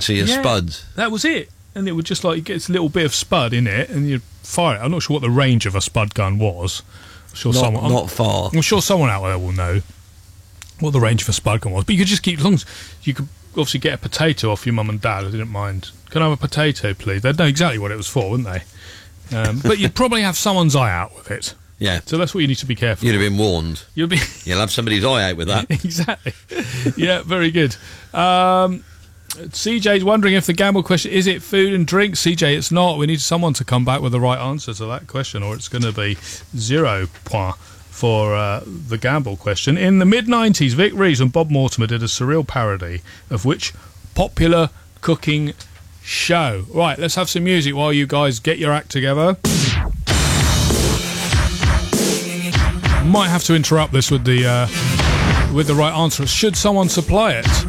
So you spud. That was it. And it would just like, it gets a little bit of spud in it and you'd fire it. I'm not sure what the range of a spud gun was. I'm sure not far. I'm sure someone out there will know what the range of a spud gun was. But you could just keep, as long as you could obviously get a potato off your mum and dad, I didn't mind. Can I have a potato, please? They'd know exactly what it was for, wouldn't they? But you'd probably have someone's eye out with it. Yeah. So that's what you need to be careful. You'd have been warned. You'll have somebody's eye out with that. Exactly. Yeah, very good. CJ's wondering if the gamble question, is it food and drink? CJ, it's not. We need someone to come back with the right answer to that question, or it's going to be 0 point for the gamble question. In the mid-90s, Vic Reeves and Bob Mortimer did a surreal parody of which popular cooking show? Right, let's have some music while you guys get your act together. Might have to interrupt this with the right answer. Should someone supply it?